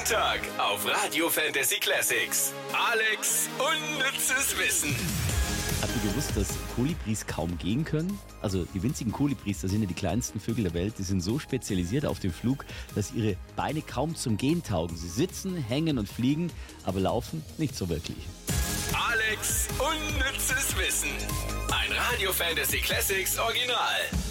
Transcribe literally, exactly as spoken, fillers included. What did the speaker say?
Tag auf Radio Fantasy Classics. Alex unnützes Wissen. Habt ihr gewusst, dass Kolibris kaum gehen können? Also die winzigen Kolibris, das sind ja die kleinsten Vögel der Welt, die sind so spezialisiert auf den Flug, dass ihre Beine kaum zum Gehen taugen. Sie sitzen, hängen und fliegen, aber laufen nicht so wirklich. Alex unnützes Wissen. Ein Radio Fantasy Classics Original.